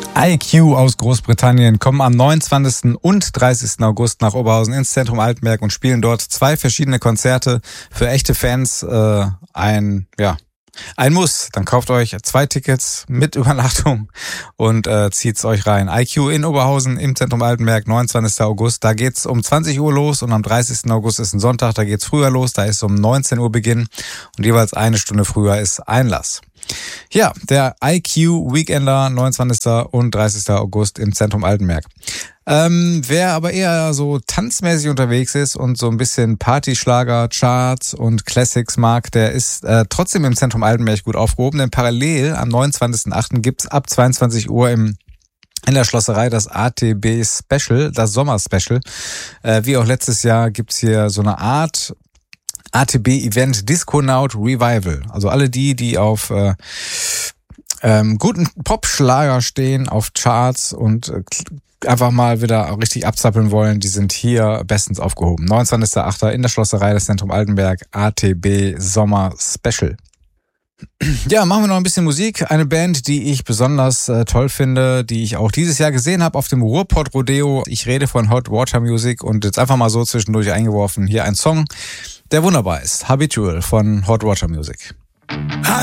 IQ aus Großbritannien kommen am 29. und 30. August nach Oberhausen ins Zentrum Altenberg und spielen dort 2 verschiedene Konzerte. Für echte Fans ein Muss. Dann kauft euch 2 Tickets mit Übernachtung und zieht's euch rein. IQ in Oberhausen im Zentrum Altenberg, 29. August. Da geht's um 20 Uhr los und am 30. August ist ein Sonntag, da geht's früher los. Da ist um 19 Uhr Beginn und jeweils 1 Stunde früher ist Einlass. Ja, der IQ Weekender, 29. und 30. August im Zentrum Altenberg. Wer aber eher so tanzmäßig unterwegs ist und so ein bisschen Partyschlager, Charts und Classics mag, der ist trotzdem im Zentrum Altenberg gut aufgehoben, denn parallel am 29.8. gibt's ab 22 Uhr in der Schlosserei das ATB Special, das Sommer-Special. Wie auch letztes Jahr gibt's hier so eine Art ATB-Event Disconaut Revival. Also alle die auf guten Pop-Schlager stehen, auf Charts und einfach mal wieder richtig abzappeln wollen, die sind hier bestens aufgehoben. 29.8. in der Schlosserei des Zentrum Altenberg, ATB Sommer Special. Ja, machen wir noch ein bisschen Musik. Eine Band, die ich besonders toll finde, die ich auch dieses Jahr gesehen habe auf dem Ruhrpott Rodeo. Ich rede von Hot Water Music und jetzt einfach mal so zwischendurch eingeworfen. Hier ein Song, der wunderbar ist. Habitual von Hot Water Music.